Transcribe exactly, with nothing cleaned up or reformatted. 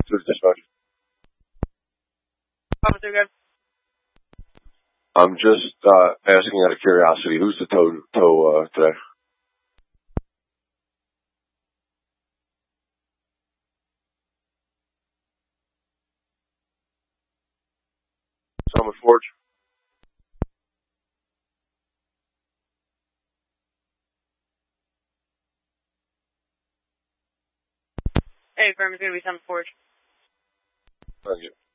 through to dispatch. Thomas, you're good. I'm just uh, asking out of curiosity, who's the tow, tow uh, today? Summit Forge? Hey, firm is going to be Summit Forge. Thank you.